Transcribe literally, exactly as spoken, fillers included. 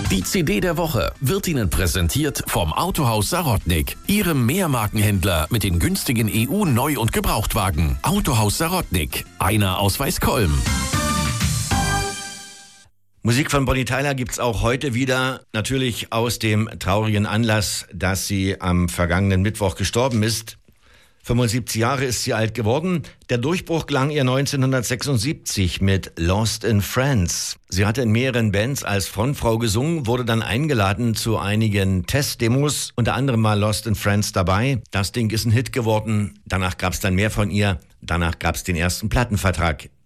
Die C D der Woche wird Ihnen präsentiert vom Autohaus Sarotnik, Ihrem Mehrmarkenhändler mit den günstigen E U-Neu- und Gebrauchtwagen. Autohaus Sarotnik, einer aus Weißkolm. Musik von Bonnie Tyler gibt's auch heute wieder, natürlich aus dem traurigen Anlass, dass sie am vergangenen Mittwoch gestorben ist. fünfundsiebzig Jahre ist sie alt geworden. Der Durchbruch gelang ihr neunzehnhundertsechsundsiebzig mit Lost in France. Sie hatte in mehreren Bands als Frontfrau gesungen, wurde dann eingeladen zu einigen Testdemos, unter anderem mal Lost in France dabei. Das Ding ist ein Hit geworden. Danach gab's dann mehr von ihr. Danach gab's den ersten Plattenvertrag.